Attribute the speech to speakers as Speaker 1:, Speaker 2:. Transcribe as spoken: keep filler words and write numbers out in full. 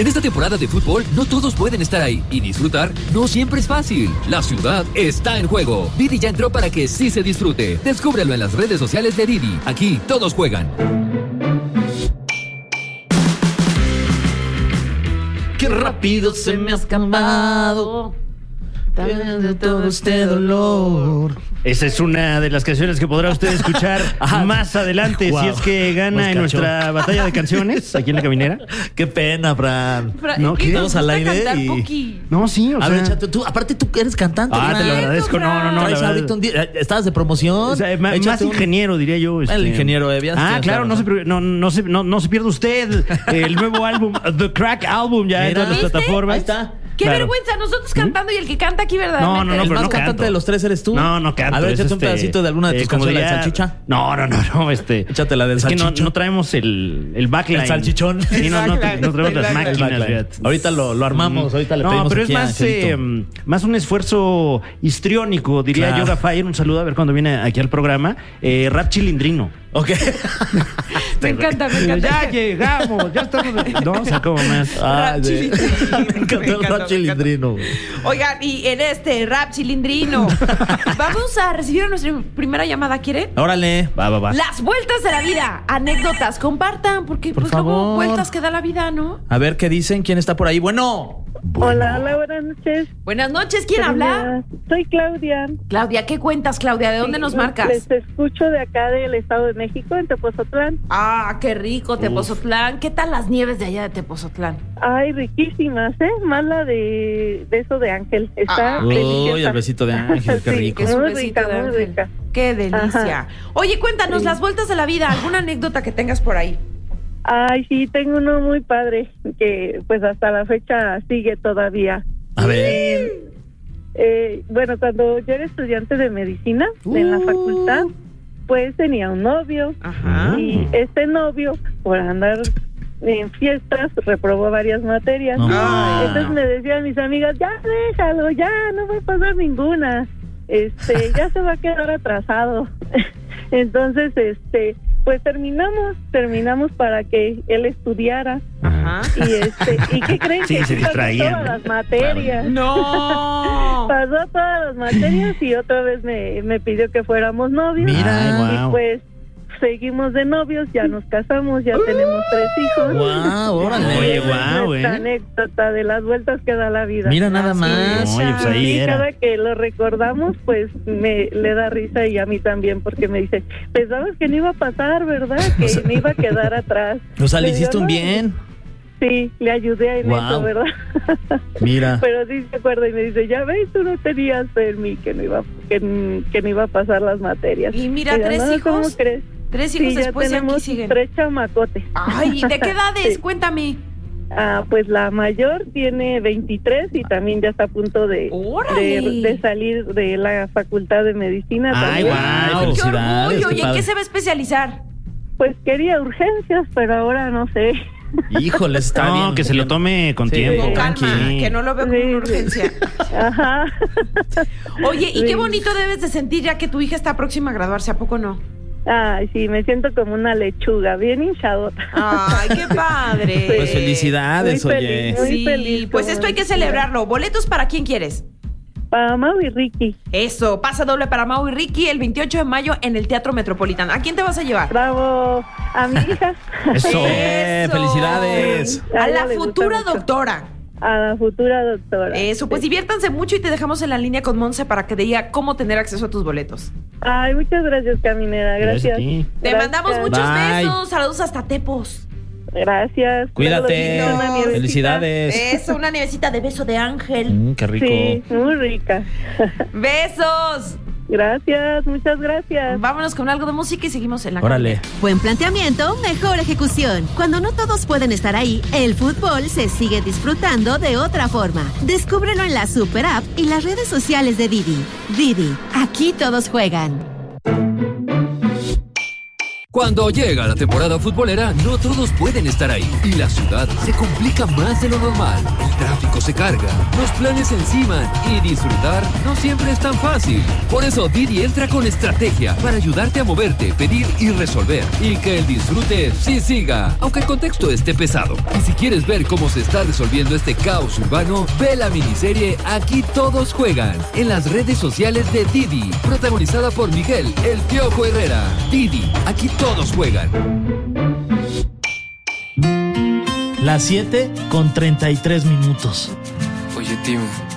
Speaker 1: En esta temporada de fútbol, no todos pueden estar ahí. Y disfrutar no siempre es fácil. La ciudad está en juego. Didi ya entró para que sí se disfrute. Descúbrelo en las redes sociales de Didi. Aquí todos juegan.
Speaker 2: Qué rápido se me has calmado de todo este dolor.
Speaker 3: Esa es una de las canciones que podrá usted escuchar
Speaker 2: Ajá.
Speaker 3: más adelante,
Speaker 2: Wow.
Speaker 3: si es que gana en nuestra batalla de canciones aquí en La Caminera.
Speaker 2: Qué pena, Fran.
Speaker 4: Fran,
Speaker 3: No,
Speaker 4: ¿qué
Speaker 3: ¿qué?
Speaker 4: nos
Speaker 2: Estamos al
Speaker 4: gusta
Speaker 2: aire
Speaker 4: cantar,
Speaker 2: y-
Speaker 4: Poqui?
Speaker 3: No, sí, o
Speaker 2: A
Speaker 3: sea...
Speaker 2: ver, chato, tú, aparte tú eres cantante.
Speaker 3: Ah, te lo
Speaker 2: Fran.
Speaker 3: agradezco. No, no, no, la
Speaker 2: Traes
Speaker 3: verdad.
Speaker 2: ahorita un día- ¿Estabas de promoción?
Speaker 3: O sea, ma-
Speaker 2: Échate
Speaker 3: más
Speaker 2: un-
Speaker 3: ingeniero, diría yo. este.
Speaker 2: El ingeniero, eh, ya
Speaker 3: Ah,
Speaker 2: está,
Speaker 3: claro,
Speaker 2: está,
Speaker 3: no se,
Speaker 2: está.
Speaker 3: pre- no, no, se, no, no se pierda usted el nuevo álbum, The Crack Album, ya en
Speaker 2: Mira.
Speaker 3: todas las
Speaker 4: ¿Viste?
Speaker 3: plataformas.
Speaker 2: Ahí está.
Speaker 4: Qué
Speaker 3: Claro.
Speaker 4: vergüenza, nosotros cantando y el que canta aquí verdaderamente.
Speaker 3: No, no, no,
Speaker 2: El
Speaker 3: pero
Speaker 2: más
Speaker 3: no
Speaker 2: cantante
Speaker 3: canto.
Speaker 2: de los tres eres tú.
Speaker 3: No, no canto.
Speaker 2: A ver,
Speaker 3: es
Speaker 2: échate un
Speaker 3: este,
Speaker 2: pedacito de alguna de tus
Speaker 3: eh, como
Speaker 2: canciones de
Speaker 3: diría-
Speaker 2: salchicha.
Speaker 3: No, no, no, no, este...
Speaker 2: Échate la del
Speaker 3: es que no,
Speaker 2: salchicho.
Speaker 3: no traemos el, el backline.
Speaker 2: El salchichón.
Speaker 3: Sí, no, no,
Speaker 4: Backline.
Speaker 3: no traemos las
Speaker 4: El
Speaker 3: máquinas.
Speaker 2: Backline.
Speaker 3: fíjate.
Speaker 2: Ahorita lo, lo armamos, ahorita le
Speaker 3: No,
Speaker 2: pedimos
Speaker 3: pero es
Speaker 2: aquí a
Speaker 3: más,
Speaker 2: Angelito.
Speaker 3: eh, más un esfuerzo histriónico, diría
Speaker 2: Claro.
Speaker 3: Yoga Fire. Un saludo a ver cuando viene aquí al programa. Eh, rap chilindrino.
Speaker 2: Ok.
Speaker 4: Me encanta, me encanta.
Speaker 3: Ya llegamos, ya estamos. No, o sea, como más.
Speaker 2: Ah,
Speaker 4: Rap
Speaker 2: sí.
Speaker 4: chilindrino.
Speaker 2: Me encantó
Speaker 4: Me
Speaker 2: el
Speaker 4: encanta,
Speaker 2: rap
Speaker 4: me
Speaker 2: chilindrino.
Speaker 4: Oigan, y en este rap cilindrino, vamos a recibir a nuestra primera llamada, ¿quieren?
Speaker 2: Órale.
Speaker 3: Va, va, va.
Speaker 4: Las vueltas de la vida, anécdotas, compartan, porque
Speaker 2: Por
Speaker 4: pues luego
Speaker 2: favor.
Speaker 4: vueltas que da la vida, ¿no?
Speaker 2: A ver qué dicen, quién está por ahí. Bueno.
Speaker 5: Hola, hola, buenas noches.
Speaker 4: Buenas noches, ¿quién habla?
Speaker 5: Soy Claudia.
Speaker 4: Claudia, ¿qué cuentas, Claudia? ¿De dónde nos
Speaker 5: Sí,
Speaker 4: marcas?
Speaker 5: Les escucho de acá del Estado de México, en Tepozotlán.
Speaker 4: Ah, qué rico, Tepozotlán. ¿Qué tal las nieves de allá de Tepozotlán?
Speaker 5: Ay, riquísimas, ¿eh? Más la de beso de ángel. Está
Speaker 4: Ah.
Speaker 5: deliciosa.
Speaker 2: Uy, el besito de ángel, qué
Speaker 5: Sí,
Speaker 2: rico.
Speaker 4: Es un
Speaker 5: Muy
Speaker 4: besito
Speaker 5: rica,
Speaker 4: de
Speaker 5: muy
Speaker 4: ángel.
Speaker 5: rica.
Speaker 4: Qué delicia.
Speaker 5: Ajá.
Speaker 4: Oye, cuéntanos
Speaker 5: Sí.
Speaker 4: las vueltas de la vida, alguna anécdota que tengas por ahí.
Speaker 5: Ay, sí, tengo uno muy padre que pues hasta la fecha sigue todavía.
Speaker 2: A ver.
Speaker 5: Eh, eh, bueno, cuando yo era estudiante de medicina en la
Speaker 4: Uh.
Speaker 5: facultad, pues tenía un novio.
Speaker 4: Ajá.
Speaker 5: Y este novio, por andar en fiestas, reprobó varias materias.
Speaker 2: No.
Speaker 4: Ay,
Speaker 5: Entonces
Speaker 4: no.
Speaker 5: me decían mis amigas, ya déjalo, ya, no va a pasar ninguna. Este, ya se va a quedar atrasado. Entonces, este, pues terminamos, terminamos para que él estudiara.
Speaker 4: Ajá.
Speaker 5: Y este, ¿y qué creen?
Speaker 3: Sí,
Speaker 5: que
Speaker 3: se
Speaker 5: pasó
Speaker 3: distraían,
Speaker 5: todas
Speaker 3: ¿no?
Speaker 5: las materias.
Speaker 4: No.
Speaker 5: Pasó todas las materias y otra vez me, me pidió que fuéramos novios.
Speaker 2: Mira.
Speaker 3: Ay,
Speaker 5: Y
Speaker 3: wow.
Speaker 5: pues seguimos de novios, ya nos casamos, ya tenemos tres hijos.
Speaker 2: Guau, órale.
Speaker 3: Oye, guau,
Speaker 5: Nuestra
Speaker 3: eh.
Speaker 5: anécdota de las vueltas que da la vida.
Speaker 2: Mira nada más.
Speaker 3: Oye, pues ahí
Speaker 5: Y
Speaker 3: era.
Speaker 5: cada que lo recordamos, pues me le da risa y a mí también, porque me dice, pensabas que no iba a pasar, ¿verdad? Que
Speaker 2: O sea-
Speaker 5: me iba a quedar atrás.
Speaker 2: O sea, le
Speaker 5: digo,
Speaker 2: hiciste un
Speaker 5: "No".
Speaker 2: bien.
Speaker 5: Sí, le ayudé en
Speaker 2: Guau.
Speaker 5: eso, ¿verdad?
Speaker 2: Mira.
Speaker 5: Pero sí se acuerda y me dice, ya ves, tú no tenías fe en mí, que no iba, que, que no iba a pasar las materias.
Speaker 4: Y mira,
Speaker 5: Digo,
Speaker 4: tres
Speaker 5: "No,
Speaker 4: hijos.
Speaker 5: ¿cómo crees?"
Speaker 4: Tres hijos
Speaker 5: Sí, ya
Speaker 4: después y aquí
Speaker 5: tenemos
Speaker 4: siguen.
Speaker 5: tres chamacotes.
Speaker 4: Ay, ¿de qué edades?
Speaker 5: Sí.
Speaker 4: Cuéntame.
Speaker 5: Ah, pues la mayor tiene veintitrés y también ya está a punto de,
Speaker 4: ¡Órale!
Speaker 5: de, de salir de la facultad de medicina.
Speaker 3: Ay,
Speaker 5: también.
Speaker 3: guau.
Speaker 4: ¡Qué
Speaker 2: felicidades,
Speaker 4: orgullo!
Speaker 2: qué
Speaker 4: ¿Y en
Speaker 2: padre.
Speaker 4: qué se va a especializar?
Speaker 5: Pues quería urgencias, pero ahora no sé.
Speaker 2: Híjole, está
Speaker 3: No,
Speaker 2: bien.
Speaker 3: que se lo tome con
Speaker 2: Sí,
Speaker 3: tiempo.
Speaker 4: Con calma,
Speaker 3: Sí.
Speaker 4: que no lo veo como
Speaker 5: Sí,
Speaker 4: una
Speaker 5: sí.
Speaker 4: urgencia.
Speaker 5: Ajá.
Speaker 4: Oye, y
Speaker 5: Sí.
Speaker 4: qué bonito debes de sentir ya que tu hija está próxima a graduarse, ¿a poco no?
Speaker 5: Ay, sí, me siento como una lechuga, bien hinchadota.
Speaker 4: Ay, qué padre.
Speaker 2: Pues felicidades,
Speaker 5: Muy
Speaker 2: oye.
Speaker 5: feliz, muy
Speaker 4: Sí,
Speaker 5: feliz,
Speaker 4: pues
Speaker 5: como
Speaker 4: esto hay que
Speaker 5: decía.
Speaker 4: celebrarlo. ¿Boletos para quién quieres?
Speaker 5: Para Mau y Ricky.
Speaker 4: Eso, pasa doble para Mau y Ricky el veintiocho de mayo en el Teatro Metropolitano. ¿A quién te vas a llevar?
Speaker 5: Bravo. A mi hija.
Speaker 3: Eso.
Speaker 2: Eh, felicidades.
Speaker 5: A
Speaker 4: A
Speaker 5: ella
Speaker 4: la
Speaker 5: le gusta
Speaker 4: futura
Speaker 5: mucho.
Speaker 4: doctora.
Speaker 5: A la futura doctora.
Speaker 4: Eso, pues diviértanse mucho y te dejamos en la línea con Monse para que te diga cómo tener acceso a tus boletos.
Speaker 5: Ay, muchas gracias, Caminera.
Speaker 3: Gracias
Speaker 5: Gracias.
Speaker 3: a ti.
Speaker 4: Te
Speaker 5: Gracias.
Speaker 4: mandamos muchos
Speaker 2: Bye.
Speaker 4: besos, saludos hasta Tepos.
Speaker 5: Gracias.
Speaker 2: Cuídate.
Speaker 5: Una nievecita.
Speaker 2: Felicidades.
Speaker 4: Eso, una nievecita de beso de ángel.
Speaker 2: Mm, qué rico.
Speaker 5: Sí, muy rica.
Speaker 4: Besos.
Speaker 5: Gracias, muchas gracias.
Speaker 4: Vámonos con algo de música y seguimos en la
Speaker 2: Órale.
Speaker 6: Buen planteamiento, mejor ejecución. Cuando no todos pueden estar ahí, el fútbol se sigue disfrutando de otra forma. Descúbrelo en la Super App y las redes sociales de Didi. Didi, aquí todos juegan.
Speaker 1: Cuando llega la temporada futbolera, no todos pueden estar ahí y la ciudad se complica más de lo normal. El tráfico se carga, los planes se enciman y disfrutar no siempre es tan fácil. Por eso Didi entra con estrategia para ayudarte a moverte, pedir y resolver y que el disfrute sí siga, aunque el contexto esté pesado. Y si quieres ver cómo se está resolviendo este caos urbano, ve la miniserie Aquí Todos Juegan en las redes sociales de Didi, protagonizada por Miguel El Piojo Herrera. Didi, aquí todos juegan.
Speaker 2: Las siete con treinta y tres minutos.
Speaker 7: Oye, Tim,